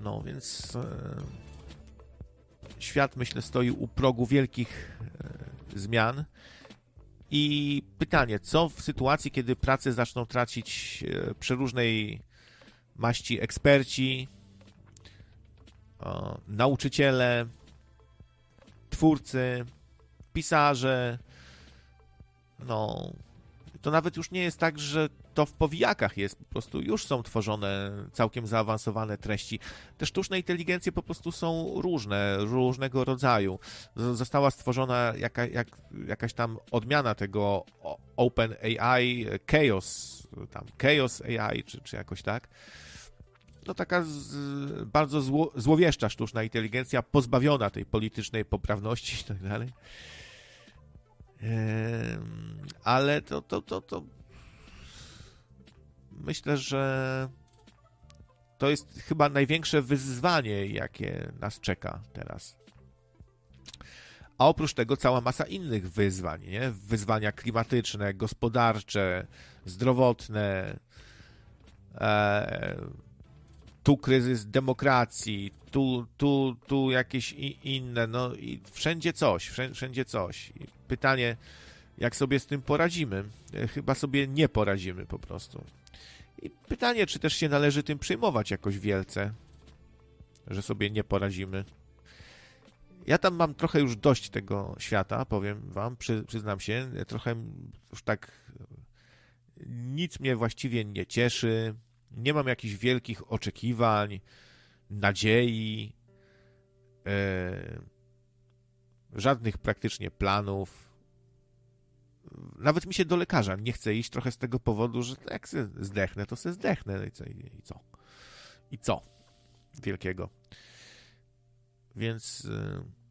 No więc świat, myślę, stoi u progu wielkich zmian. I pytanie, co w sytuacji, kiedy pracę zaczną tracić przeróżnej maści eksperci, nauczyciele, twórcy, pisarze, no, to nawet już nie jest tak, że to w powijakach jest, po prostu już są tworzone całkiem zaawansowane treści. Te sztuczne inteligencje po prostu są różnego rodzaju. Została stworzona jakaś tam odmiana tego OpenAI, Chaos AI, czy jakoś tak. No taka bardzo złowieszcza sztuczna inteligencja, pozbawiona tej politycznej poprawności i tak dalej. Ale to myślę, że to jest chyba największe wyzwanie, jakie nas czeka teraz. A oprócz tego cała masa innych wyzwań, nie? Wyzwania klimatyczne, gospodarcze, zdrowotne, tu kryzys demokracji, tu jakieś inne, no i wszędzie coś. I pytanie, jak sobie z tym poradzimy? Chyba sobie nie poradzimy po prostu. I pytanie, czy też się należy tym przejmować jakoś wielce, że sobie nie poradzimy. Ja tam mam trochę już dość tego świata, powiem wam, przyznam się, trochę już tak nic mnie właściwie nie cieszy, nie mam jakichś wielkich oczekiwań, nadziei, żadnych praktycznie planów. Nawet mi się do lekarza nie chce iść trochę z tego powodu, że jak se zdechnę, to se zdechnę. No i co? Wielkiego. Więc